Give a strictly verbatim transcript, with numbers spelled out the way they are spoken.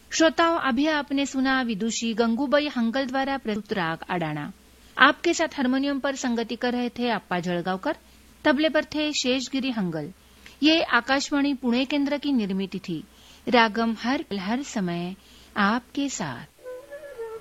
श्रोताओं, अभी आपने सुना विदुषी गंगूबाई हंगल द्वारा प्रस्तुत राग अडाना। आपके साथ हारमोनियम पर संगति कर रहे थे अप्पा जळगावकर, तबले पर थे शेषगिरी हंगल। ये आकाशवाणी पुणे केंद्र की निर्मित थी। रागम हर हर समय आपके साथ।